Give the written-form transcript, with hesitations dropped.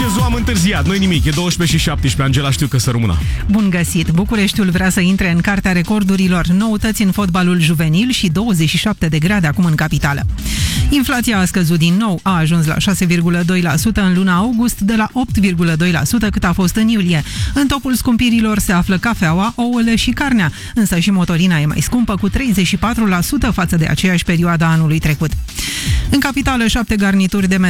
Crezut, am întârziat. Nu-i nimic, e 12 și 17. Angela, știu că să rămână. Bun găsit! Bucureștiul vrea să intre în cartea recordurilor, noutăți în fotbalul juvenil și 27 de grade acum în capitală. Inflația a scăzut din nou, a ajuns la 6,2% în luna august, de la 8,2% cât a fost în iulie. În topul scumpirilor se află cafeaua, ouăle și carnea, însă și motorina e mai scumpă cu 34% față de aceeași perioadă anului trecut. În capitală, 7 garnituri de